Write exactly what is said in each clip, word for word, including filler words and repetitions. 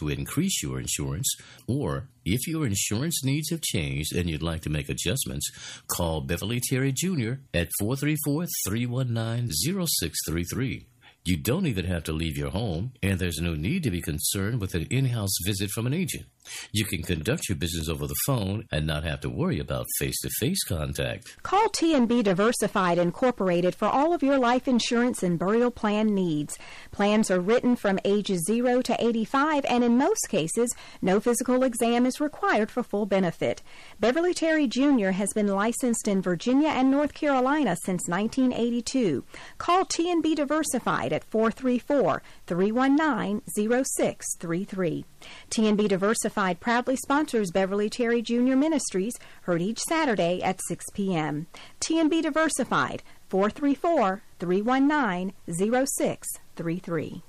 to increase your insurance, or if your insurance needs have changed and you'd like to make adjustments, call Beverly Terry Junior at four three four, three one nine, zero six three three. You don't even have to leave your home, and there's no need to be concerned with an in-house visit from an agent. You can conduct your business over the phone and not have to worry about face-to-face contact. Call T and B Diversified Incorporated for all of your life insurance and burial plan needs. Plans are written from ages zero to eighty-five, and in most cases, no physical exam is required for full benefit. Beverly Terry Junior has been licensed in Virginia and North Carolina since nineteen eighty-two. Call T and B Diversified at four three four, three one nine, zero six three three. T and B Diversified proudly sponsors Beverly Terry Junior Ministries, heard each Saturday at six p.m. T and B Diversified, four three four, three one nine, zero six three three.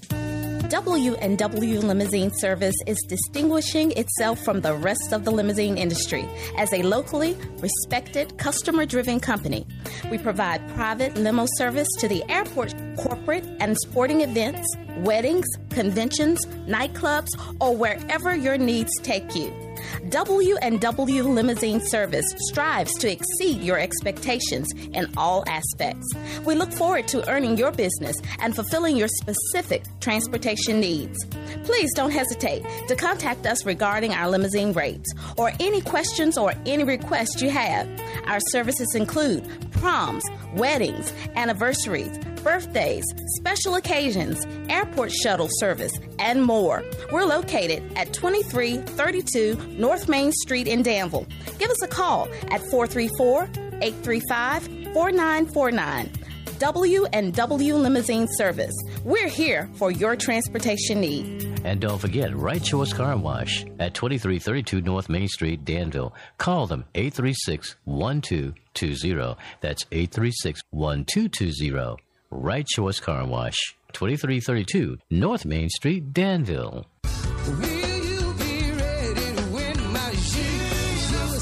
W and W Limousine Service is distinguishing itself from the rest of the limousine industry as a locally respected, customer-driven company. We provide private limo service to the airport, corporate and sporting events, weddings, conventions, nightclubs, or wherever your needs take you. W and W Limousine Service strives to exceed your expectations in all aspects. We look forward to earning your business and fulfilling your specific transportation needs. Please don't hesitate to contact us regarding our limousine rates or any questions or any requests you have. Our services include proms, weddings, anniversaries, birthdays, special occasions, airport shuttle service, and more. We're located at twenty-three thirty-two North Main Street in Danville. Give us a call at four three four, eight three five, four nine four nine. W and W Limousine Service. We're here for your transportation need. And don't forget, Right Choice Car Wash at twenty-three thirty-two North Main Street, Danville. Call them eight three six, one two two zero. That's eight three six, one two two zero. Right Choice Car Wash, twenty-three thirty-two North Main Street, Danville. Will you be ready to win my Jesus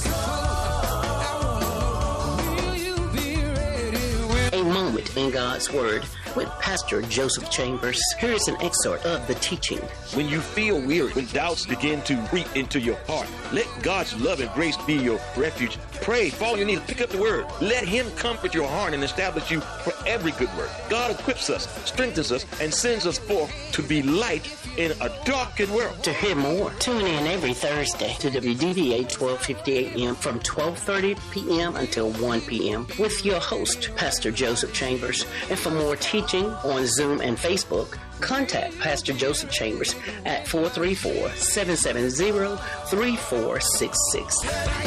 call? Will you be ready to win? A moment in God's Word with Pastor Joseph Chambers. Here is an excerpt of the teaching. When you feel weary, when doubts begin to creep into your heart, let God's love and grace be your refuge. Pray, fall on your knees, pick up the word. Let Him comfort your heart and establish you for every good work. God equips us, strengthens us, and sends us forth to be light in a darkened world. To hear more, tune in every Thursday to W D V A twelve fifty A M from twelve thirty p.m. until one p.m. with your host, Pastor Joseph Chambers. And for more teaching on Zoom and Facebook, contact Pastor Joseph Chambers at four three four, seven seven zero, three four six six.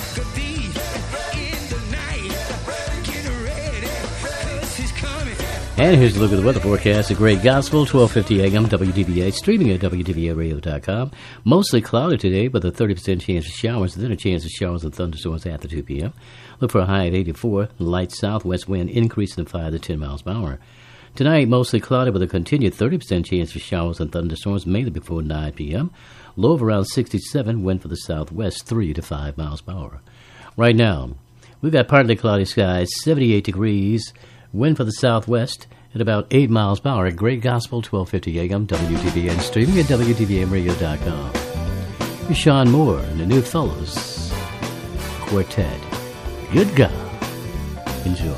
And here's a look at the weather forecast. A great gospel, twelve fifty A M, W D V A, streaming at W D V A radio dot com. Mostly cloudy today with a thirty percent chance of showers, then a chance of showers and thunderstorms after two p.m. Look for a high of eighty-four, light southwest wind increasing to five to ten miles per hour. Tonight, mostly cloudy with a continued thirty percent chance of showers and thunderstorms, mainly before nine p.m. Low of around sixty-seven, wind for the southwest, three to five miles per hour. Right now, we've got partly cloudy skies, seventy-eight degrees, wind for the southwest at about eight miles per hour. Great Gospel, twelve fifty A M, W D V A, and streaming at W D V A radio dot com. Here's Sean Moore and the New Fellows Quartet. Good God. Enjoy.